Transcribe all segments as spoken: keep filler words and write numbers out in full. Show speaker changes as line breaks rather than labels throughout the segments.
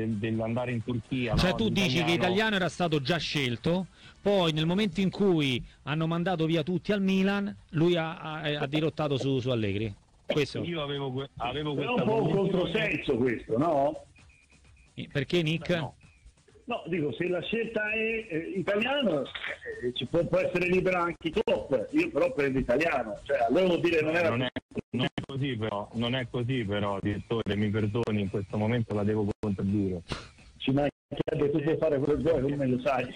del, dell'andare in Turchia.
Cioè
no?
tu dici
Italiano...
che Italiano era stato già scelto, poi nel momento in cui hanno mandato via tutti al Milan, lui ha, ha, ha dirottato su, su Allegri. Questo.
Io avevo, avevo
Però
questa
un po' un
convinzione.
controsenso questo, no?
Perché Nick?
Beh, no.
No, dico, se la scelta è eh, italiano, eh, ci può, può essere libera anche top, io però prendo italiano, cioè allora vuol dire non era...
Non è, non è così però, non è così però, direttore, mi perdoni, in questo momento la devo contraddire.
Ci manca che tu puoi fare quello gioco, come lo sai.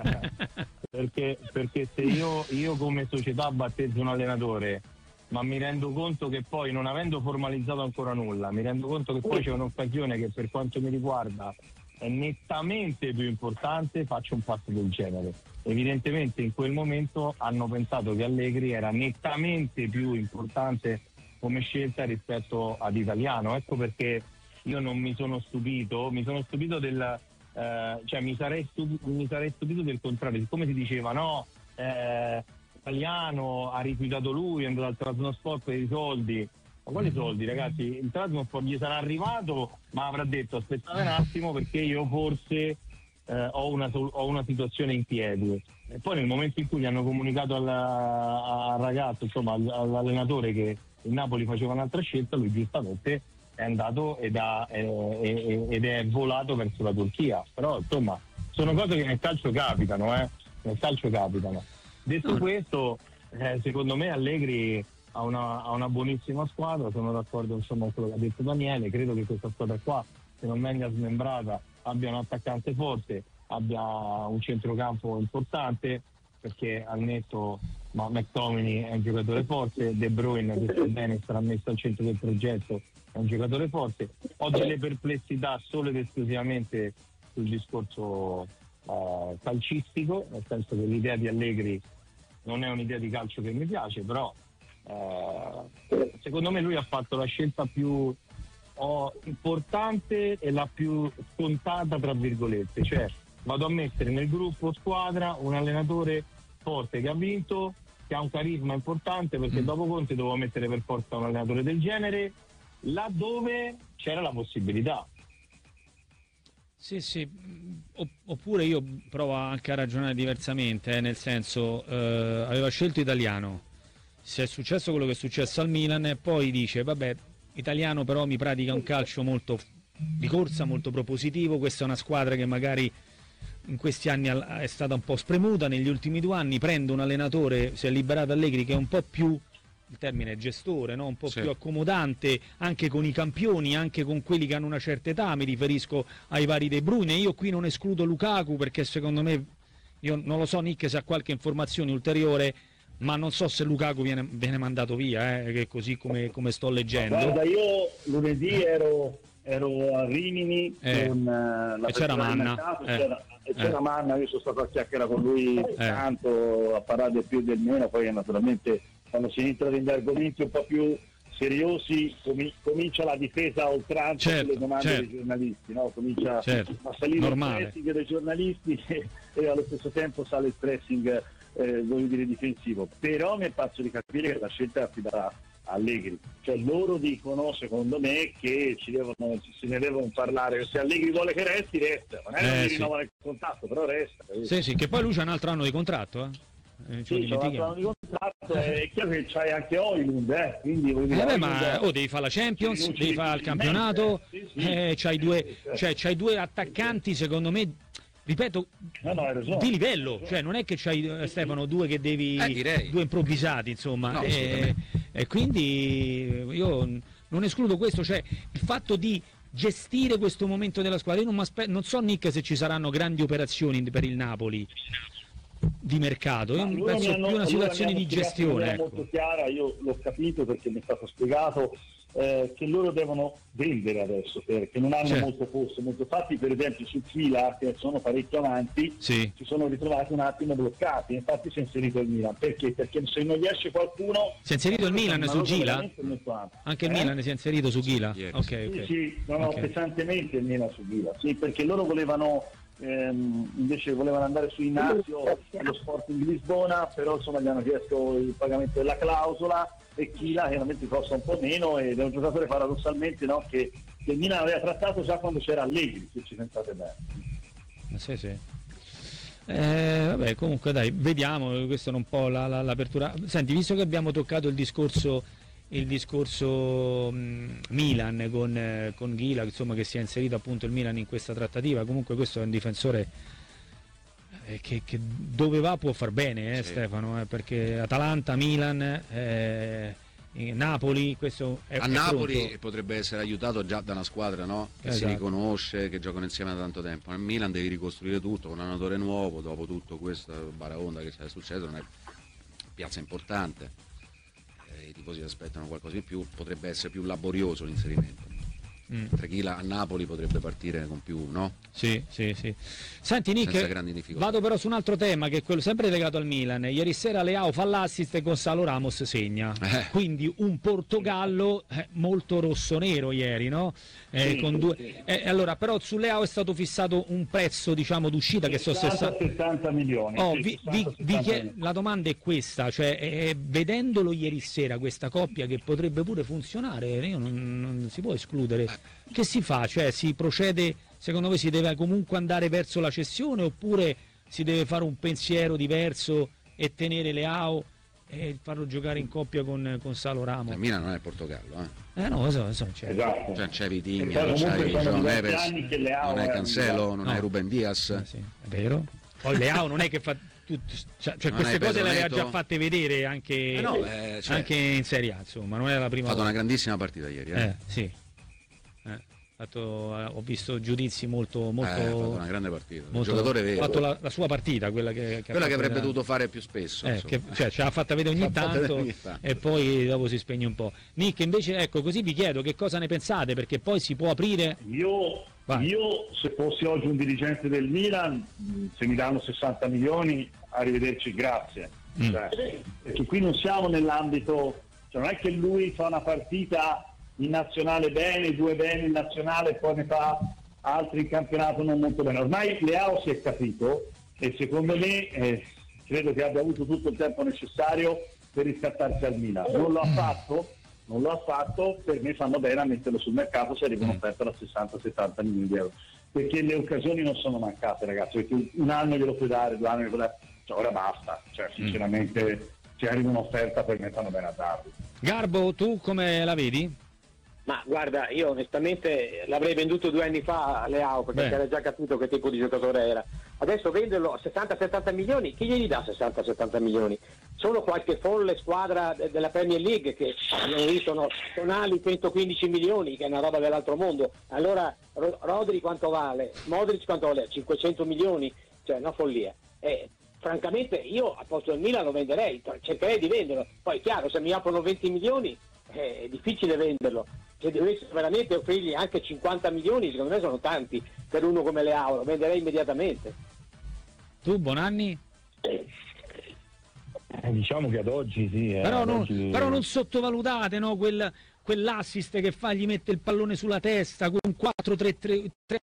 perché, perché se io, io come società battezzo un allenatore, ma mi rendo conto che poi, non avendo formalizzato ancora nulla, mi rendo conto che poi c'è un'occasione che per quanto mi riguarda è nettamente più importante, faccio un passo del genere. Evidentemente in quel momento hanno pensato che Allegri era nettamente più importante come scelta rispetto ad Italiano. Ecco perché io non mi sono stupito, mi sono stupito del eh, cioè mi sarei stupito, mi sarei stupito del contrario, siccome si diceva no, eh, Italiano ha rifiutato lui, è andato al Trabzonspor per i soldi. Ma quali soldi, ragazzi? Il Trabzonspor gli sarà arrivato, ma avrà detto aspettate un attimo perché io forse eh, ho, una, ho una situazione in piedi. E poi nel momento in cui gli hanno comunicato al, al ragazzo, insomma all, all'allenatore, che il Napoli faceva un'altra scelta, lui giustamente è andato ed, ha, eh, ed è volato verso la Turchia. Però insomma sono cose che nel calcio capitano, eh? Nel calcio capitano. Detto questo, eh, secondo me Allegri ha una, ha una buonissima squadra, sono d'accordo insomma con quello che ha detto Daniele, credo che questa squadra qua, se non venga smembrata, abbia un attaccante forte, abbia un centrocampo importante, perché al netto ma McTominay è un giocatore forte, De Bruyne, che sta bene, sarà messo al centro del progetto, è un giocatore forte. Ho delle perplessità solo ed esclusivamente sul discorso eh, calcistico, nel senso che l'idea di Allegri non è un'idea di calcio che mi piace, però eh, secondo me lui ha fatto la scelta più oh, importante e la più scontata tra virgolette, cioè vado a mettere nel gruppo squadra un allenatore forte che ha vinto, che ha un carisma importante, perché mm. dopo Conte dovevo mettere per forza un allenatore del genere laddove c'era la possibilità.
Sì, sì, oppure io provo anche a ragionare diversamente, eh, nel senso eh, aveva scelto Italiano, se è successo quello che è successo al Milan e poi dice vabbè, Italiano però mi pratica un calcio molto di corsa, molto propositivo, questa è una squadra che magari in questi anni è stata un po' spremuta, negli ultimi due anni prendo un allenatore, si è liberato Allegri, che è un po' più, il termine è gestore, no? Un po' sì. più accomodante anche con i campioni, anche con quelli che hanno una certa età, mi riferisco ai vari De Bruyne. Io qui non escludo Lukaku perché secondo me, io non lo so Nick se ha qualche informazione ulteriore, ma non so se Lukaku viene, viene mandato via, eh, che così come, come sto leggendo.
Guarda, io lunedì ero, ero a Rimini
eh,
con uh, la
e c'era Manna,
mercato,
eh,
c'era, e c'era
eh.
Manna, io sono stato a chiacchierare con lui eh. tanto, a parlare del più e del meno, poi naturalmente quando si entra negli argomenti un po' più seriosi com- comincia la difesa a oltranza
certo,
sulle domande
certo.
dei giornalisti, no? Comincia
certo.
a salire
Normale.
il pressing dei giornalisti e, e allo stesso tempo sale il pressing eh, voglio dire difensivo, però mi è parso di capire che la scelta è affidata a Allegri, cioè loro dicono secondo me che ci devono, se ne devono parlare, se Allegri vuole che resti resta, non è che
eh,
non
sì.
rinnova il contratto, però resta.
Sì, sì, che poi lui c'ha un altro anno di contratto, eh. Eh,
sì, c'è un altro anno di contratto, è chiaro che c'hai anche Oilund, eh, quindi vuol dire,
eh beh,
Oilund,
ma oh, devi fare la Champions,
sì,
devi fare il campionato,
sì, sì,
eh, c'hai, due,
sì, sì.
cioè, c'hai due attaccanti secondo me, ripeto,
no, no, ragione,
di livello, cioè non è che c'hai eh, Stefano due che devi,
eh,
due improvvisati insomma,
no,
e, e quindi io non escludo questo, cioè il fatto di gestire questo momento della squadra. Io non, non so Nick se ci saranno grandi operazioni per il Napoli di mercato, io
ma
penso
hanno,
più una situazione di gestione, ecco.
Molto chiara, io l'ho capito perché mi è stato spiegato eh, che loro devono vendere adesso perché non hanno
certo.
molto posto, molto fatti, per esempio su Fila che sono parecchio avanti
sì.
si sono ritrovati un attimo bloccati, infatti si è inserito il Milan, perché? Perché se non riesce qualcuno
si è inserito il Milan su Ghila? Anche il
eh?
Milan si è inserito su Ghila?
Sì,
ok,
sì,
ok.
sì, no, no,
okay.
pesantemente il Milan su Ghila, sì, perché loro volevano ehm, invece volevano andare su Ignazio allo Sporting di Lisbona, però insomma gli hanno chiesto il pagamento della clausola e Chila chiaramente costa un po' meno ed è un giocatore paradossalmente, no, che, che che il Milan aveva trattato già quando c'era Allegri, se ci pensate bene.
Sì, sì. Eh, vabbè, comunque dai, vediamo, questa è un po' la, la, l'apertura. Senti, visto che abbiamo toccato il discorso il discorso mh, Milan con, eh, con Ghila, insomma, che si è inserito appunto il Milan in questa trattativa, comunque questo è un difensore eh, che, che dove va può far bene, eh, sì. Stefano, eh, perché Atalanta, Milan, eh, Napoli, questo è,
a
è
Napoli
pronto.
Potrebbe essere aiutato già da una squadra, no? Che
Esatto.
si riconosce, che giocano insieme da tanto tempo. Nel Milan devi ricostruire tutto con un allenatore nuovo, dopo tutto questo baraonda che sta succedendo, non è piazza importante, eh, i tifosi aspettano qualcosa in più, potrebbe essere più laborioso l'inserimento. Mm. Trechila a Napoli potrebbe partire con più, no?
Sì, sì, sì. Senti Nick,
senza grandi difficoltà.
Vado però su un altro tema che è quello sempre legato al Milan. Ieri sera Leao fa l'assist e Gonzalo Ramos segna, eh. quindi un Portogallo eh, molto rosso-nero ieri, no? Eh,
sì,
con due...
sì.
eh, allora, però su Leao è stato fissato un prezzo, diciamo, d'uscita che sono
settanta milioni.
Oh,
sì,
vi,
sessanta,
vi, vi chied... La domanda è questa, cioè eh, vedendolo ieri sera questa coppia che potrebbe pure funzionare, io non, non si può escludere. Eh. Che si fa? Cioè si procede, secondo voi si deve comunque andare verso la cessione oppure si deve fare un pensiero diverso e tenere Leao e farlo giocare in coppia con, con Salo Ramos?
Il Milan non è il Portogallo, eh?
Eh no, lo so, lo so, c'è.
Esatto.
Cioè, c'è Vitinha, non c'è João Neves, non è Cancelo, non
no.
è Ruben Dias.
Eh, sì, è vero. Poi Leao non è che fa tutto, cioè, cioè queste cose le aveva già fatte vedere anche,
eh no, eh, cioè,
anche in Serie A, insomma, non è la prima
ha fatto
volta.
Una grandissima partita ieri, eh?
Eh, sì. Fatto, ho visto giudizi molto molto
eh, ha fatto una grande partita,
molto,
un giocatore vero,
ha fatto la, la sua partita, quella che, che,
quella che avrebbe
vedere...
dovuto fare più spesso,
eh, che, cioè ce l'ha fatta vedere ogni tanto, ogni tanto e poi dopo si spegne un po'. Nick, invece, ecco, così vi chiedo che cosa ne pensate, perché poi si può aprire.
Io, io se fossi oggi un dirigente del Milan, se mi danno sessanta milioni, arrivederci, grazie. Mm. Cioè, perché qui non siamo nell'ambito, cioè non è che lui fa una partita in nazionale bene, due bene in nazionale e poi ne fa altri in campionato non molto bene. Ormai Leao si è capito e secondo me eh, credo che abbia avuto tutto il tempo necessario per riscattarsi al Milan. Non lo ha fatto, non lo ha fatto, per me fanno bene a metterlo sul mercato se arriva un'offerta da sessanta settanta milioni di euro. Perché le occasioni non sono mancate, ragazzi, perché un anno glielo puoi dare, due anni glielo puoi dare, cioè, ora basta, cioè sinceramente se arriva un'offerta per me fanno bene a darlo.
Garbo, tu come la vedi?
Ma guarda, io onestamente l'avrei venduto due anni fa a Leao perché si era già capito che tipo di giocatore era. Adesso venderlo a sessanta settanta milioni, chi glieli dà sessanta settanta milioni? Solo qualche folle squadra de- della Premier League che abbiamo visto, no, Tonali centoquindici milioni, che è una roba dell'altro mondo. Allora Ro- Rodri quanto vale? Modric quanto vale? cinquecento milioni? Cioè una follia. E, francamente io a posto del Milan lo venderei, cercherei di venderlo. Poi è chiaro, se mi aprono venti milioni è difficile venderlo. Se dovessi veramente offrirgli anche cinquanta milioni, secondo me sono tanti per uno come Leao, lo venderei immediatamente.
Tu Bonanni?
Eh, diciamo che ad oggi sì. Eh,
però,
ad
non,
oggi...
però non sottovalutate, no, quel, quell'assist che fa, gli mette il pallone sulla testa con un quattro tre tre.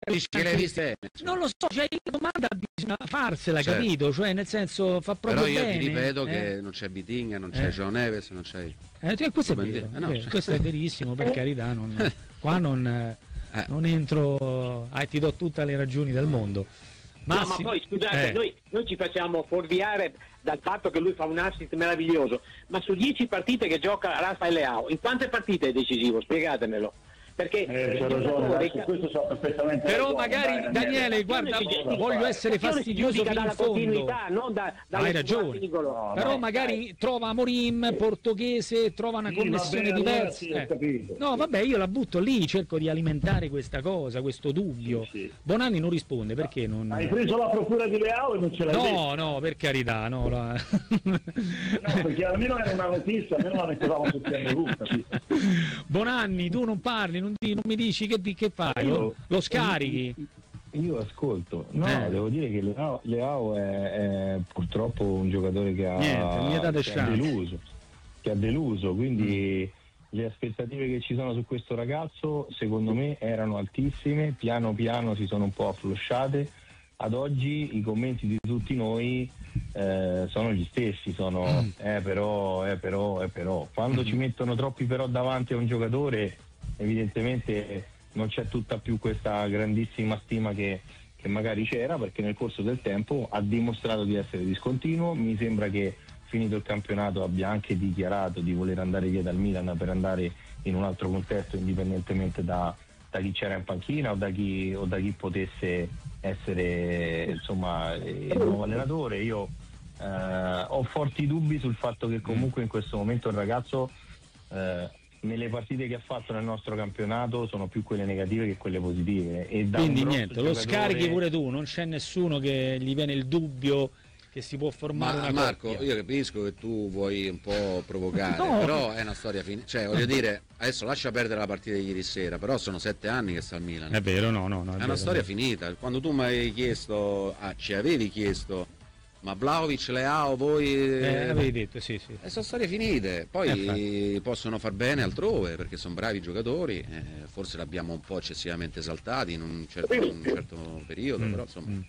Non lo so, cioè la domanda bisogna farsela, certo. Capito? Cioè nel senso fa proprio
però io
bene.
ti ripeto
eh?
che non c'è Vitinha, non c'è eh. João Neves, non c'è
eh, cioè, questo, è vero, eh, no. questo è verissimo, per carità, non, qua non, eh. non entro, eh, ti do tutte le ragioni del mondo.
Ma, no, ma poi scusate, eh. noi, noi ci facciamo fuorviare dal fatto che lui fa un assist meraviglioso, ma su dieci partite che gioca Rafael Leao, in quante partite è decisivo? Spiegatemelo. Perché
eh, c'è ragione, ragazzi, questo so perfettamente
però
ragione,
magari dai, Daniele, guarda, voglio essere fastidioso fino in fondo.
Non da,
hai ragione, no, però no, magari dai. Trova Amorim, portoghese, trova una sì, connessione vabbè, diversa. Sì, eh. No, vabbè, io la butto lì, cerco di alimentare questa cosa, questo dubbio. Sì, sì. Bonanni non risponde, perché non...
Hai preso la procura di Leao e non ce l'hai
No,
detto.
no, per carità, no. La...
no, perché almeno era una notizia, almeno la mettevamo sul piano Luca.
Bonanni, tu non parli, non non mi dici che, che fai? Io, lo scarichi?
Io, io ascolto, no, eh. devo dire che Leao, Leao è, è purtroppo un giocatore che ha,
Niente,
che ha deluso, che ha deluso, quindi mm. le aspettative che ci sono su questo ragazzo secondo me erano altissime, piano piano si sono un po' afflosciate. Ad oggi i commenti di tutti noi eh, sono gli stessi, sono mm. eh però, eh però, eh però. Quando mm. ci mettono troppi però davanti a un giocatore, evidentemente non c'è tutta più questa grandissima stima che, che magari c'era, perché nel corso del tempo ha dimostrato di essere discontinuo. Mi sembra che finito il campionato abbia anche dichiarato di voler andare via dal Milan per andare in un altro contesto, indipendentemente da, da chi c'era in panchina o da chi, o da chi potesse essere, insomma, il nuovo allenatore. Io eh, ho forti dubbi sul fatto che comunque in questo momento il ragazzo eh, nelle partite che ha fatto nel nostro campionato sono più quelle negative che quelle positive, e da
quindi niente,
giocatore...
lo scarichi pure tu, non c'è nessuno che gli viene il dubbio che si può formare
Ma
una
Marco,
coppia.
io capisco che tu vuoi un po' provocare,
No.
però è una storia finita. Cioè, voglio dire, adesso lascia perdere la partita di ieri sera, però sono sette anni che sta al Milan.
È vero, no, no, no.
È,
vero,
una storia
no.
finita. Quando tu mi hai chiesto, ah, ci avevi chiesto, ma Vlahovic, Leao, voi...
Eh, avevi detto, sì, sì.
E sono storie finite, poi
Eh,
possono far bene altrove perché sono bravi giocatori, eh, forse l'abbiamo un po' eccessivamente esaltati in un certo, in un certo periodo,
Mm,
però insomma...
mm.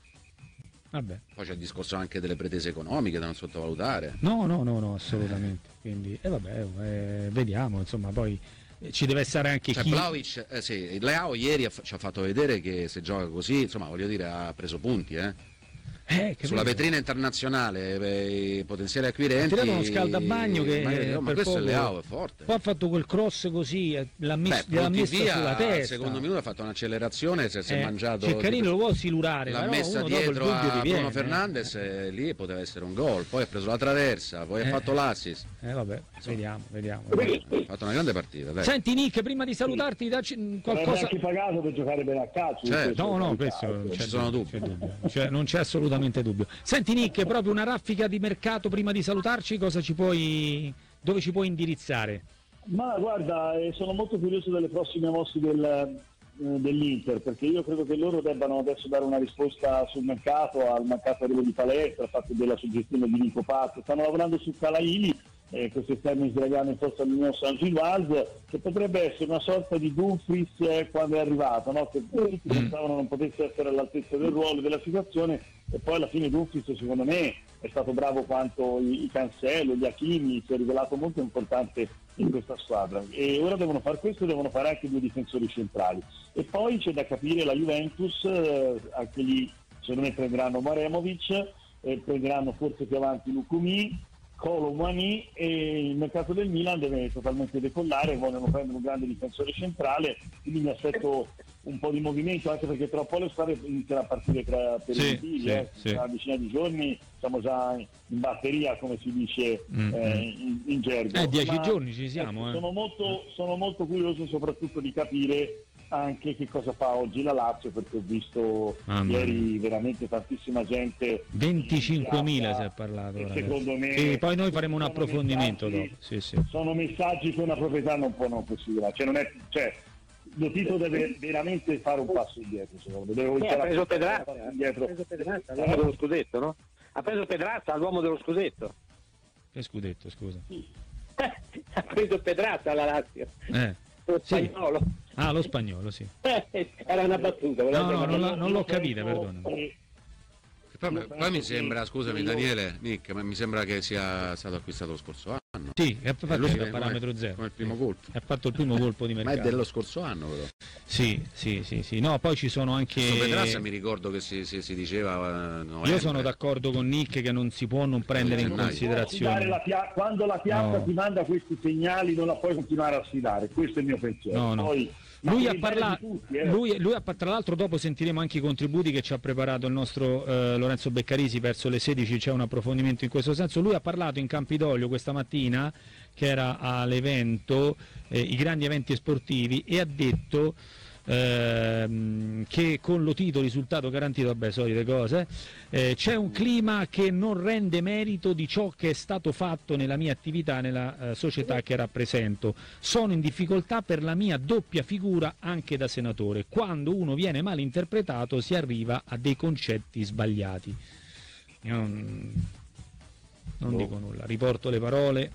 Vabbè.
Poi c'è il discorso anche delle pretese economiche da non sottovalutare.
No, no, no, no, assolutamente. Quindi, e eh, vabbè, eh, vediamo, insomma, poi eh, ci deve stare anche
Cioè,
chi...
Vlahovic, eh, sì, Leao ieri ha, ci ha fatto vedere che se gioca così, insomma, voglio dire, ha preso punti, eh.
Eh, che
Sulla
vero.
vetrina internazionale, eh, i potenziali acquirenti.
Ha tirato uno scaldabagno che,
ma,
eh,
no, ma
per
questo
poco-
è Leao, è forte.
Poi ha fatto quel cross così, eh, l'ha, messo,
Beh,
l'ha
Pronti
messa
via,
sulla testa.
al secondo minuto ha fatto un'accelerazione, si è, si è
Eh,
mangiato.
Ceccarino lo vuole silurare,
l'ha
però
messa
uno dopo il
dietro
dubbio
a
ti viene,
Bruno
eh.
Fernandes e lì poteva essere un gol. Poi ha preso la traversa, poi
Eh.
ha fatto l'assist.
Eh vabbè, vediamo, vediamo.
Ha fatto una grande partita. Dai.
Senti Nick, prima di salutarti, dacci mm,
Non è
qualcosa...
neanche pagato per giocare bene a calcio.
Certo.
No, no,
per
questo
carità,
non c'è,
ci sono
dubbio, c'è dubbio. Cioè, non c'è assolutamente dubbio. Senti Nick, proprio una raffica di mercato prima di salutarci, cosa ci puoi, dove ci puoi indirizzare?
Ma guarda, eh, sono molto curioso delle prossime mosse del, eh, dell'Inter, perché io credo che loro debbano adesso dare una risposta sul mercato, al mancato arrivo di Palestra, al fatto della suggestione di Nico Pazzo. Stanno lavorando su Calaili, eh, questo esterno israeliano in forza all'Unione Saint-Gilloise, che potrebbe essere una sorta di Dumfries eh, quando è arrivato, no? Che tutti pensavano non potesse essere all'altezza del ruolo e della situazione, e poi alla fine Dumfries secondo me è stato bravo quanto i, i Cancelo, gli Hakimi, si è rivelato molto importante in questa squadra, e ora devono fare questo, devono fare anche due difensori centrali, e poi c'è da capire la Juventus, eh, anche lì secondo me prenderanno Maremovic, eh, prenderanno forse più avanti Lukumi, Colomani, e il mercato del Milan deve totalmente decollare, vogliono prendere un grande difensore centrale, quindi mi aspetto un po' di movimento, anche perché tra un po' le squadre iniziano a partire tra, per
Sì,
i motivi,
sì,
eh.
sì.
Tra una decina di giorni siamo già in, in batteria, come si dice
Mm,
eh,
mm.
in, in gergo.
Eh, dieci
Ma,
giorni ci siamo,
ecco,
eh.
sono, molto, sono molto curioso soprattutto di capire anche che cosa fa oggi la Lazio, perché ho visto
Mamma
ieri
mia.
veramente tantissima gente.
venticinquemila
in
si è
piazza,
parlato.
e
ragazzi.
secondo me
Sì, poi noi faremo un
sono
approfondimento
messaggi-
dopo. Sì, sì.
Sono messaggi che una proprietà non può non considerare, cioè non è, cioè, lo Tito deve veramente fare un passo indietro, secondo me. Deve
Sì, ha
iniziare a
preso
fare un
Pedrazza,
passo
ha
indietro.
preso Pedrazza all'uomo dello scudetto, no? Ha preso Pedrazza all'uomo dello scudetto.
Che scudetto, scusa.
Ha preso Pedrazza alla Lazio.
Eh.
Lo
Sì.
spagnolo.
Ah, lo spagnolo, sì.
Era una battuta.
No,
volete-
no, non, l'ho- non l'ho
Io
capita,
penso
perdona.
che-
Poi,
Io
poi
penso
mi
che
sembra, scusami
io-
Daniele, Nick, ma mi sembra che sia stato acquistato lo scorso anno.
Sì, è
Eh,
fatto
lui
a
come-
parametro zero.
come il primo colpo.
Ha fatto il primo colpo di
Ma
mercato.
è dello scorso anno però.
Sì, sì, sì, sì. No, poi ci sono anche...
Su Pedrazza mi ricordo che si, si- si diceva eh, novembre.
Io sono d'accordo con Nick che non si può non prendere in
Gennaio.
considerazione.
Dare la pia- quando la piazza
No.
ti manda questi segnali non la puoi continuare a sfidare, questo è il mio pensiero.
No, no.
Poi, ma
Lui
per
ha
il bene
parlato,
di tutti, eh.
lui, lui ha, tra l'altro dopo sentiremo anche i contributi che ci ha preparato il nostro eh, Lorenzo Beccarisi, verso le sedici c'è un approfondimento in questo senso. Lui ha parlato in Campidoglio questa mattina, che era all'evento, eh, i grandi eventi sportivi, e ha detto ehm, che con lo Tito risultato garantito, vabbè, solite cose, eh, c'è un clima che non rende merito di ciò che è stato fatto nella mia attività, nella eh, società che rappresento. Sono in difficoltà per la mia doppia figura anche da senatore. Quando uno viene mal interpretato si arriva a dei concetti sbagliati. Io non, non
Oh.
dico nulla, riporto le parole.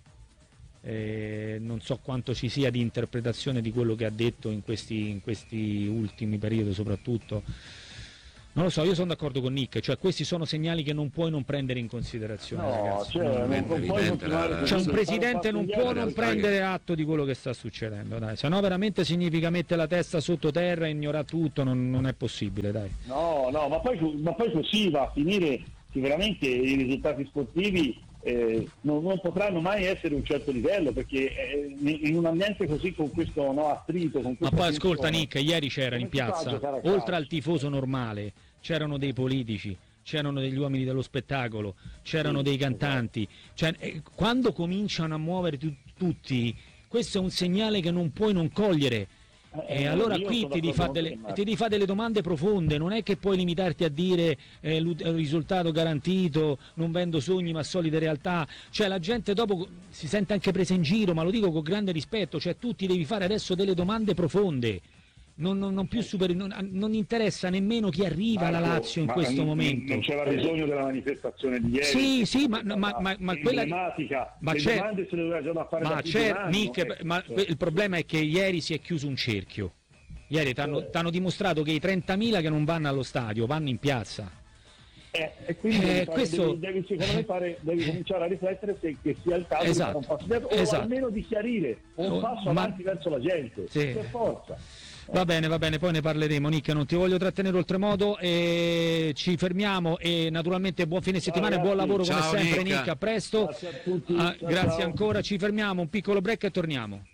Eh, non so quanto ci sia di interpretazione di quello che ha detto in questi, in questi ultimi periodi soprattutto. Non lo so, io sono d'accordo con Nick, cioè questi sono segnali che non puoi non prendere in considerazione,
No,
ragazzi.
cioè, non, non puoi
Evidente,
continuare
la-
così.
Cioè un
Fare
presidente non può non
realtà
prendere
che-
atto di quello che sta succedendo, dai, se no veramente significa mettere la testa sottoterra e ignorare tutto, non, non è possibile, dai.
No, no, ma poi, ma poi così va a finire che veramente i risultati sportivi eh, non, non potranno mai essere un certo livello, perché eh, in un ambiente così, con questo no, attrito, con
Ma
questa
poi ascolta
tensione,
Nick, ieri c'era
come
in
si fa a
piazza,
giocare a
oltre
calcio?
al tifoso normale, c'erano dei politici, c'erano degli uomini dello spettacolo, c'erano
Sì,
dei cantanti, cioè, eh, quando cominciano a muovere tu- tutti, questo è un segnale che non puoi non cogliere.
Eh,
E allora
io
qui
sono
ti devi,
d'accordo
fa
con
delle,
te, Marco.
ti devi fare delle domande profonde, non è che puoi limitarti a dire eh, il risultato garantito, non vendo sogni ma solide realtà, cioè la gente dopo si sente anche presa in giro, ma lo dico con grande rispetto, cioè tu ti devi fare adesso delle domande profonde, non, non, non più super, non, non interessa nemmeno chi arriva alla
Marco,
Lazio in
ma
questo
non-
momento.
Non c'era bisogno della manifestazione di ieri.
Sì,
che
sì,
è
ma-
stata
ma- ma- ma quella-
emblematica.
ma
Le
c'è-
domande se le doveva già da fare
Ma
da più
c'è,
di un anno,
Nick,
ecco,
ma
cioè.
il problema è che ieri si è chiuso un cerchio. Ieri ti
Eh.
hanno dimostrato che i trentamila che non vanno allo stadio vanno in piazza.
Eh, e quindi
Eh,
devi, fare-
questo-
devi, devi, secondo me fare, devi cominciare a riflettere se che sia il caso
Esatto,
di fare un passo indietro, o
esatto.
almeno di chiarire un
Oh,
passo
ma-
avanti verso la gente,
Sì.
per forza.
Va bene, va bene, poi ne parleremo. Nick, non ti voglio trattenere oltremodo, e ci fermiamo e naturalmente buon fine settimana e buon
ragazzi.
lavoro come
Ciao,
sempre
Nick.
Nick, a presto.
Grazie a tutti.
Ah,
Ciao,
grazie
ciao.
ancora, ci fermiamo, un piccolo break e torniamo.